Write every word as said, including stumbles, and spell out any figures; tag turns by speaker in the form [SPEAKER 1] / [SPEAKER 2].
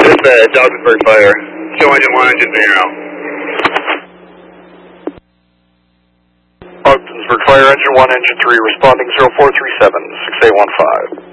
[SPEAKER 1] This is uh, Doggsburg Fire. Show engine one, engine zero.
[SPEAKER 2] Ogdensburg Fire, engine one, engine three, responding zero four three seven, six eight one five.